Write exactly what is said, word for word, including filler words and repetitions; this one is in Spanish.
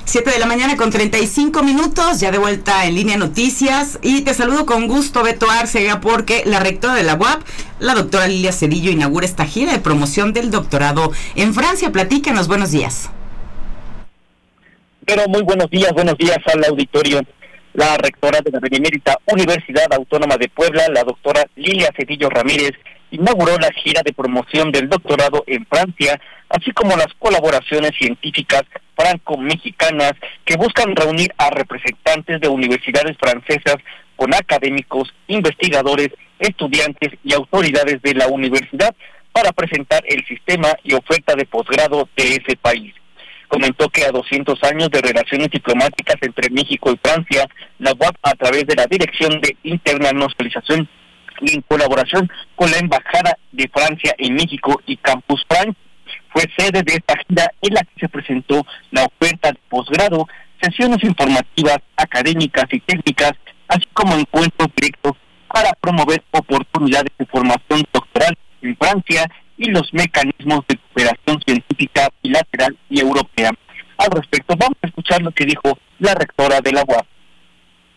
Siete de la mañana con treinta y cinco minutos, ya de vuelta en Línea Noticias, y te saludo con gusto, Beto Arcega, porque la rectora de la U A P, la doctora Lilia Cedillo, inaugura esta gira de promoción del doctorado en Francia. Platícanos, buenos días. Pero muy buenos días, buenos días al auditorio. La rectora de la Benemérita Universidad Autónoma de Puebla, la doctora Lilia Cedillo Ramírez, inauguró la gira de promoción del doctorado en Francia, así como las colaboraciones científicas franco-mexicanas que buscan reunir a representantes de universidades francesas con académicos, investigadores, estudiantes y autoridades de la universidad para presentar el sistema y oferta de posgrado de ese país. Comentó que a doscientos años de relaciones diplomáticas entre México y Francia, la U A P, a través de la Dirección de Internacionalización y en colaboración con la Embajada de Francia en México y Campus France, fue sede de esta gira en la que se presentó la oferta de posgrado, sesiones informativas, académicas y técnicas, así como encuentros directos para promover oportunidades de formación doctoral en Francia y los mecanismos de cooperación científica bilateral y europea. Al respecto, vamos a escuchar lo que dijo la rectora de la U A P.